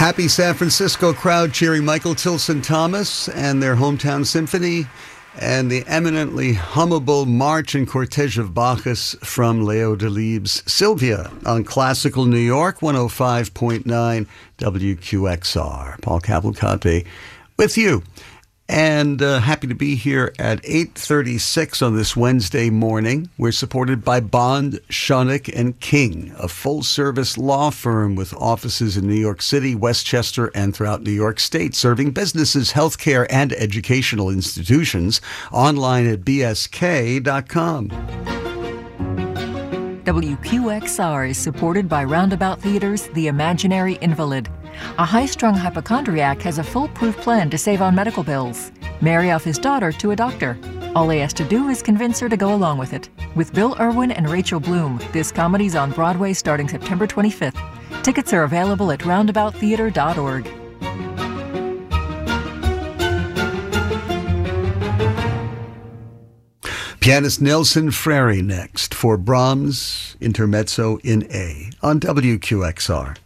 Happy San Francisco crowd cheering Michael Tilson Thomas and their hometown symphony, and the eminently hummable March and Cortege of Bacchus from Leo Delibes' Sylvia on Classical New York 105.9 WQXR. Paul Cavalcante with you. And happy to be here at 8:36 on this Wednesday morning. We're supported by Bond, Schoeneck & King, a full-service law firm with offices in New York City, Westchester, and throughout New York State, serving businesses, healthcare, and educational institutions. Online at bsk.com. WQXR is supported by Roundabout Theater's The Imaginary Invalid. A high-strung hypochondriac has a foolproof plan to save on medical bills. Marry off his daughter to a doctor. All he has to do is convince her to go along with it. With Bill Irwin and Rachel Bloom, this comedy's on Broadway starting September 25th. Tickets are available at roundabouttheater.org. Pianist Nelson Frary next for Brahms Intermezzo in A on WQXR.